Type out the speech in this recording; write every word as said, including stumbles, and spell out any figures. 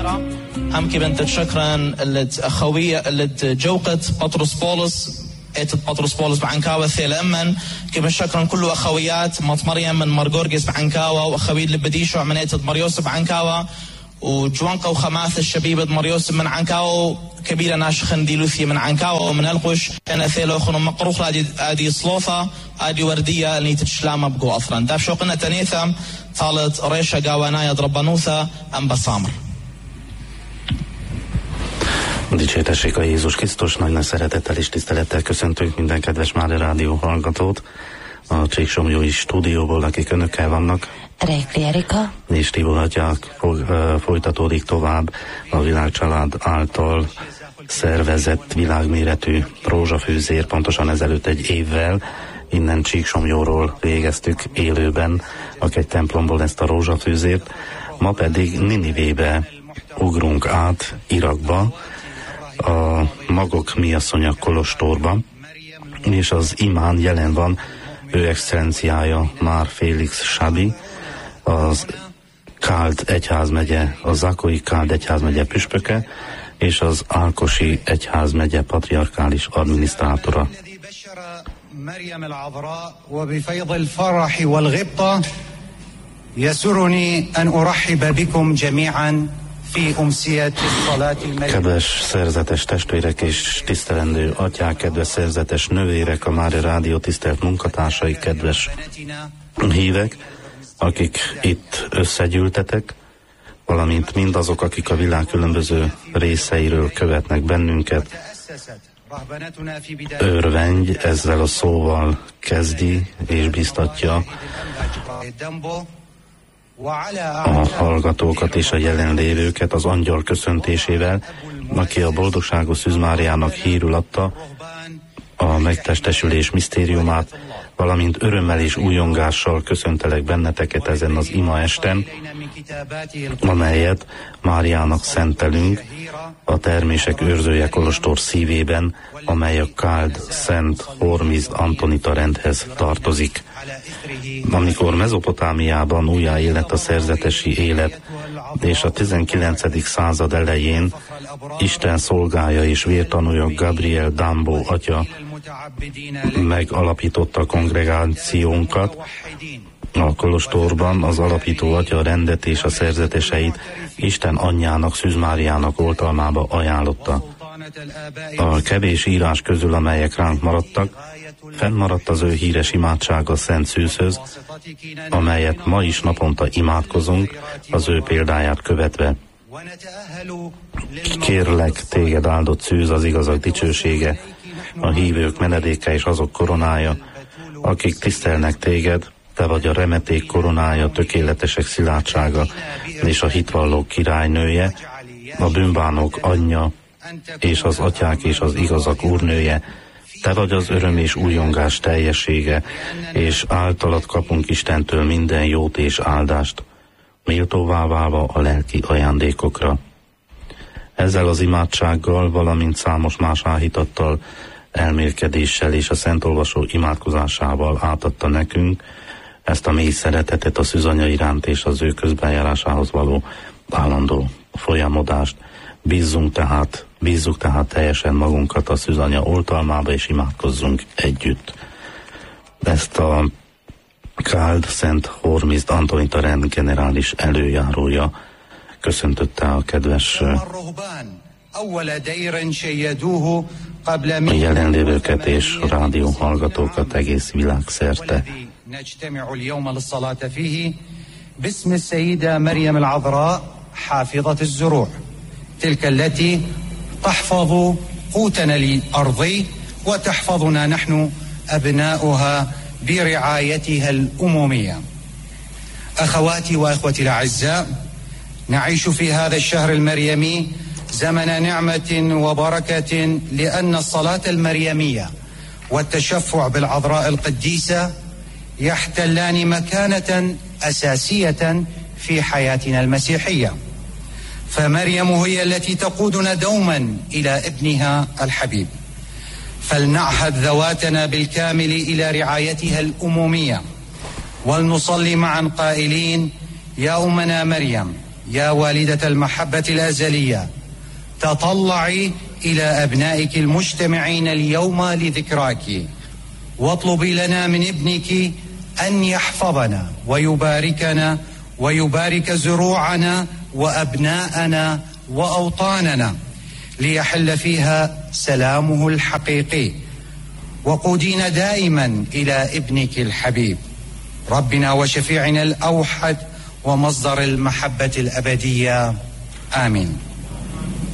هم كي بنت شكرا اللي أخوية اللي جوقت بطرس بولس إيت بطرس بولس بعنكاوة ثيل أمن كي بنشكرا كل أخويات مط مريم من مرقورجس بعنكاوة وأخويد لبديشو من إيت مريوس بعنكاوة وجوانقة وخماث الشبيبة مريوس من عنكاوة كبيرة ناشخن ديلوثي من عنكاوة ومن القش كان ثيلو خنو مقروخ ادي ادي صلوفة ادي وردية اللي تتشلامة بقو أثرا داب شوقنا تنيثم طالت ريشة قاوانايا دربانوثا أم بصامر. Dicsértessék a Jézus Krisztus, nagy szeretettel és tisztelettel köszöntünk minden kedves Mária Rádió hallgatót a Csíksomlyói stúdióból, akik önökkel vannak. Reikli Erika És Tibor Atyák folytatódik tovább a Világcsalád által szervezett világméretű rózsafűzér, pontosan ezelőtt egy évvel innen Csíksomlyóról végeztük élőben a egy templomból ezt a rózsafűzért, ma pedig Ninivébe ugrunk át, Irakba, a Magok Miasszonya kolostorba, és az imán jelen van ő excellenciája Már Félix Sadi, az Káld egyházmegye, a Zakói Káld egyházmegye püspöke, és az Ákosi egyházmegye patriarkális adminisztrátora. Kedves szerzetes testvérek és tisztelendő atyák, kedves szerzetes nővérek, a Mária Rádió tisztelt munkatársai, kedves hívek, akik itt összegyűltetek, valamint mindazok, akik a világ különböző részeiről követnek bennünket. Örvendj ezzel a szóval kezdi és biztatja a hallgatókat és a jelenlévőket az angyal köszöntésével, aki a boldogságos Szűz Máriának hírül adta a megtestesülés misztériumát, valamint örömmel és újongással köszöntelek benneteket ezen az ima esten, amelyet Máriának szentelünk a Termések őrzője kolostor szívében, amely a Káld Szent Hormizd Antonita rendhez tartozik. Amikor Mezopotámiában újjáélet a szerzetesi élet, és a tizenkilencedik század elején Isten szolgája és vértanúja Gabriel Dambo atya megalapította a kongregációnkat, a kolostorban az alapító atya a rendet és a szerzeteseit Isten anyjának, Szűz Máriának oltalmába ajánlotta. A kevés írás közül, amelyek ránk maradtak, fennmaradt az ő híres imádsága Szent Szűzhöz, amelyet ma is naponta imádkozunk, az ő példáját követve. Kérlek téged, áldott Szűz, az igazak dicsősége, a hívők menedéke és azok koronája, akik tisztelnek téged, te vagy a remeték koronája, tökéletesek szilárdsága, és a hitvallók királynője, a bűnbánók anyja, és az atyák és az igazak úrnője, te vagy az öröm és újongás teljessége, és általad kapunk Istentől minden jót és áldást, méltóvá válva a lelki ajándékokra. Ezzel az imádsággal, valamint számos más áhítattal, elmélkedéssel és a szentolvasó imádkozásával átadta nekünk ezt a mély szeretetet a szűzanya iránt és az ő közbenjárásához való állandó folyamodást. Bízzunk tehát, bízzuk tehát teljesen magunkat a szűzanya oltalmába, és imádkozzunk együtt. Ezt a Káld Szent Hormizd Antonita rend generális előjárója köszöntötte a kedves jelenlévőket és rádió hallgatókat egész világszerte. باسم السيدة مريم العذراء حافظة الزروع تلك التي تحفظ قوتنا الأرضي وتحفظنا نحن أبناؤها برعايتها الأمومية. أخواتي وأخوتي الأعزاء، نعيش في هذا الشهر المريمي زمن نعمة وبركة، لأن الصلاة المريمية والتشفع بالعذراء القديسة يحتلان مكانة أساسية في حياتنا المسيحية، فمريم هي التي تقودنا دوما إلى ابنها الحبيب، فلنعهد ذواتنا بالكامل إلى رعايتها الأمومية، ولنصلي معا قائلين: يا أمنا مريم يا والدة المحبة الأزلية، تطلعي إلى أبنائك المجتمعين اليوم لذكراك، واطلبي لنا من ابنك أن يحفظنا ويباركنا ويبارك زروعنا وأبناءنا وأوطاننا، ليحل فيها سلامه الحقيقي. وقودينا دائما إلى ابنك الحبيب، ربنا وشفيعنا الأوحد ومصدر المحبة الأبدية. آمين.